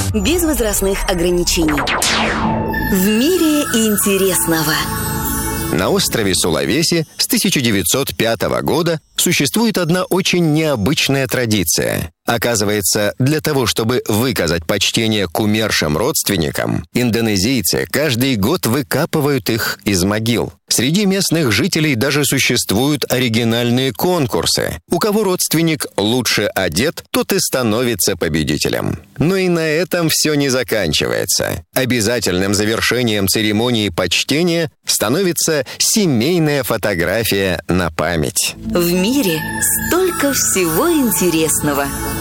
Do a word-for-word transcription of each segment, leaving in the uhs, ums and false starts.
без возрастных ограничений. В мире интересного. На острове Сулавеси с тысяча девятьсот пятого года существует одна очень необычная традиция. Оказывается, для того, чтобы выказать почтение к умершим родственникам, индонезийцы каждый год выкапывают их из могил. Среди местных жителей даже существуют оригинальные конкурсы. У кого родственник лучше одет, тот и становится победителем. Но и на этом все не заканчивается. Обязательным завершением церемонии почтения становится семейная фотография на память. В мире столько всего интересного.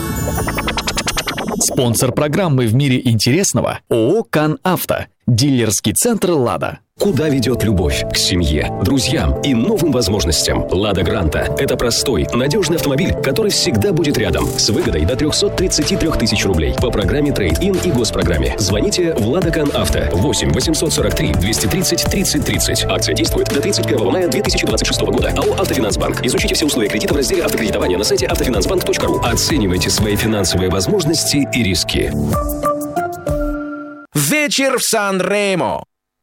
Спонсор программы «В мире интересного» ООО «Кан-Авто». Дилерский центр «Лада». Куда ведет любовь? К семье, друзьям и новым возможностям. «Лада Гранта» — это простой, надежный автомобиль, который всегда будет рядом. С выгодой до триста тридцать три тысячи рублей по программе «Трейд-ин» и госпрограмме. Звоните в «Лада Кан-Авто» восемь восемьсот сорок три двести тридцать тридцать тридцать. Акция действует до тридцать первого мая две тысячи двадцать шестого года. АО «Автофинансбанк». Изучите все условия кредита в разделе «Автокредитование» на сайте автофинансбанк точка ру. Оценивайте свои финансовые возможности и риски. Вечер в Сан-Ремо.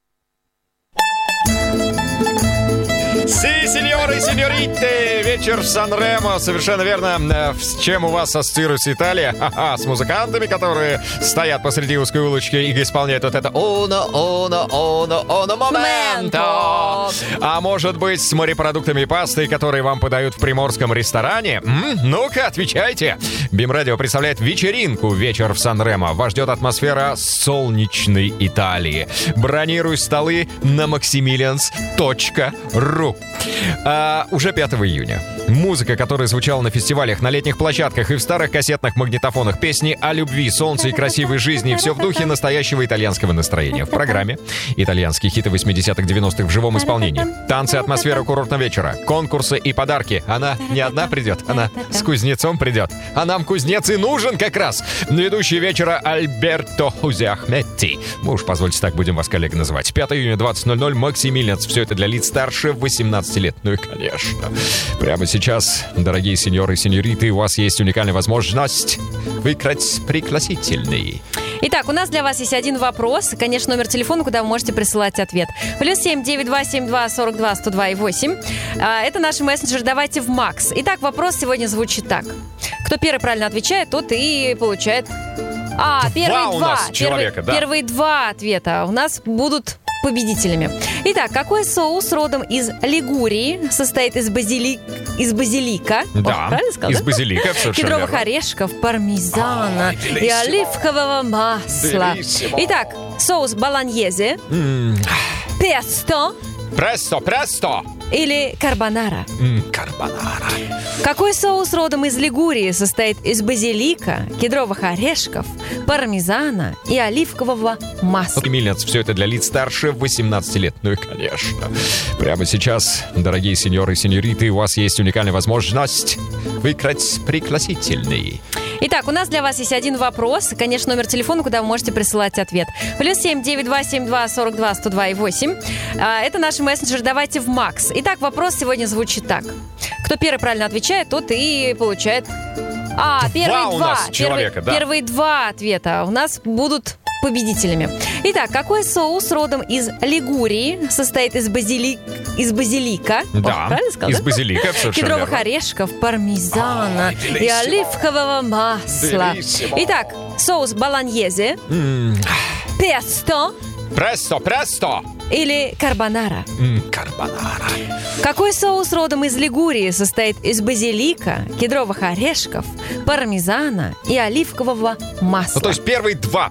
Си, сеньоры и сеньориты, вечер в Сан-Ремо, совершенно верно. С чем у вас ассоциируется Италия? Ха-ха, с музыкантами, которые стоят посреди узкой улочки и исполняют вот это «Uno, uno, uno, uno momento». А может быть, с морепродуктами и пастой, которые вам подают в приморском ресторане? М-м, ну-ка, отвечайте. Бим-радио представляет вечеринку «Вечер в Сан-Ремо». Вас ждет атмосфера солнечной Италии. Бронируй столы на максимилианс точка ру. А, уже пятого июня. Музыка, которая звучала на фестивалях, на летних площадках и в старых кассетных магнитофонах, песни о любви, солнце и красивой жизни, все в духе настоящего итальянского настроения. В программе итальянские хиты восьмидесятых-девяностых в живом исполнении. Танцы, атмосфера курортного вечера, конкурсы и подарки. Она не одна придет, она с кузнецом придет. А нам кузнец и нужен как раз. Ведущий вечера Альберто Хузе Ахметти. Мы уж, позвольте, так будем вас, коллеги, называть. пятого июня, двадцать ноль ноль, Максимилианс. Все это для лиц старше восемнадцати лет. Ну и, конечно, прямо сейчас, дорогие сеньоры и сеньориты, у вас есть уникальная возможность выиграть пригласительный. Итак, у нас для вас есть один вопрос. Конечно, номер телефона, куда вы можете присылать ответ. Плюс семь девять два семь два сорок два сто два и восемь. Это наш мессенджер. Давайте в Макс. Итак, вопрос сегодня звучит так. Кто первый правильно отвечает, тот и получает... А, первые два. У два. нас человека, первые, да. Первые два ответа у нас будут победителями. Итак, какой соус родом из Лигурии состоит из, базили... из базилика? Да, О, правильно сказал, из да? базилика, совершенно кедровых верно. орешков, пармезана Ой, и оливкового масла. Белиссимо. Итак, соус болоньезе, М, песто Престо, престо! или карбонара. М, Карбонара. Какой соус родом из Лигурии состоит из базилика, кедровых орешков, пармезана и оливкового масла? Максимилианс. Все это для лиц старше восемнадцати лет. Ну и, конечно, прямо сейчас, дорогие сеньоры и сеньориты, у вас есть уникальная возможность выиграть пригласительный. Итак, у нас для вас есть один вопрос. Конечно, номер телефона, куда вы можете присылать ответ. Плюс семь девять два семь два сорок два сто два и восемь. Это наш мессенджер. Давайте в Макс. Итак, вопрос сегодня звучит так. Кто первый правильно отвечает, тот и получает... А, первые Два у два. нас человека, первые, да. первые два ответа у нас будут победителями. Итак, какой соус родом из Лигурии состоит из, базили... из базилика? Да, О, правильно сказал, из да? базилика, совершенно Кедровых верно. орешков, пармезана Ой, и белиссимо. оливкового масла. Белиссимо. Итак, соус болоньезе, М, песто Престо, престо! или карбонара. М, Карбонара. Какой соус родом из Лигурии состоит из базилика, кедровых орешков, пармезана и оливкового масла? Ну, то есть первые два